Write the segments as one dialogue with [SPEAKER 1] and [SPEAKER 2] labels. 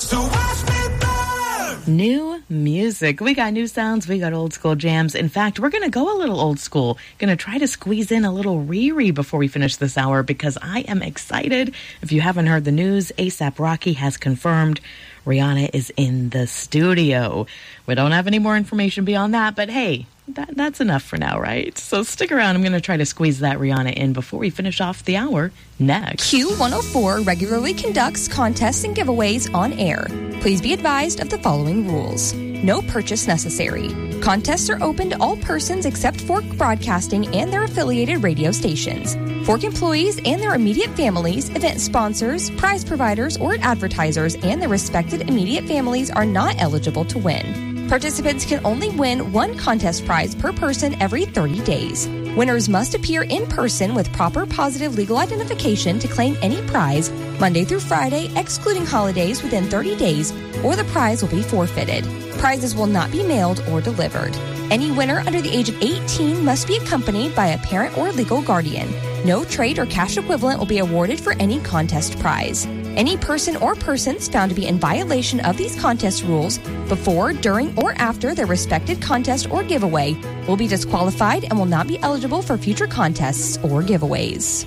[SPEAKER 1] So watch me burn.
[SPEAKER 2] New music. We got new sounds. We got old school jams. In fact, we're going to go a little old school. Going to try to squeeze in a little Riri before we finish this hour because I am excited. If you haven't heard the news, A$AP Rocky has confirmed Rihanna is in the studio. We don't have any more information beyond that, but hey, that's enough for now, right? So stick around. I'm going to try to squeeze that Rihanna in before we finish off the hour next.
[SPEAKER 3] Q104 regularly conducts contests and giveaways on air. Please be advised of the following rules. No purchase necessary. Contests are open to all persons except Fork Broadcasting and their affiliated radio stations. Fork employees and their immediate families, event sponsors, prize providers, or advertisers and their respected immediate families are not eligible to win. Participants can only win one contest prize per person every 30 days. Winners must appear in person with proper positive legal identification to claim any prize Monday through Friday, excluding holidays within 30 days, or the prize will be forfeited. Prizes will not be mailed or delivered. Any winner under the age of 18 must be accompanied by a parent or legal guardian. No trade or cash equivalent will be awarded for any contest prize. Any person or persons found to be in violation of these contest rules before, during, or after their respected contest or giveaway will be disqualified and will not be eligible for future contests or giveaways.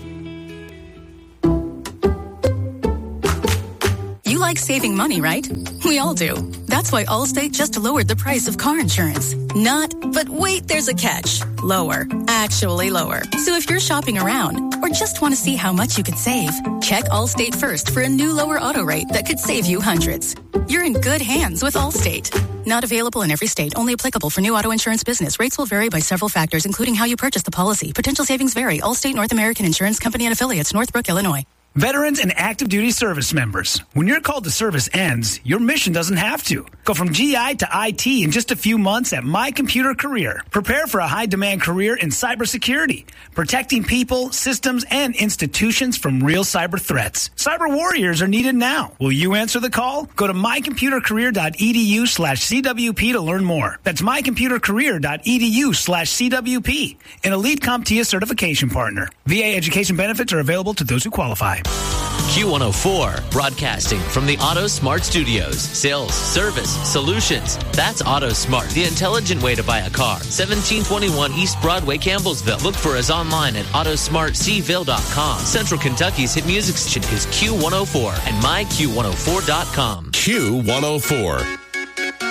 [SPEAKER 4] You like saving money, right? We all do. That's why Allstate just lowered the price of car insurance. Not, but wait, there's a catch. Lower. Actually lower. So if you're shopping around or just want to see how much you could save, check Allstate first for a new lower auto rate that could save you hundreds. You're in good hands with Allstate. Not available in every state. Only applicable for new auto insurance business. Rates will vary by several factors, including how you purchase the policy. Potential savings vary. Allstate North American Insurance Company and Affiliates, Northbrook, Illinois.
[SPEAKER 5] Veterans and active duty service members. When your call to service ends, your mission doesn't have to. Go from GI to IT in just a few months at My Computer Career. Prepare for a high-demand career in cybersecurity, protecting people, systems, and institutions from real cyber threats. Cyber warriors are needed now. Will you answer the call? Go to mycomputercareer.edu/CWP to learn more. That's mycomputercareer.edu/CWP, an elite CompTIA certification partner. VA education benefits are available to those who qualify.
[SPEAKER 6] Q104, broadcasting from the AutoSmart Studios. Sales, service, solutions. That's AutoSmart, the intelligent way to buy a car. 1721 East Broadway, Campbellsville. Look for us online at AutoSmartCville.com. Central Kentucky's hit music station is Q104 and myQ104.com.
[SPEAKER 7] Q104.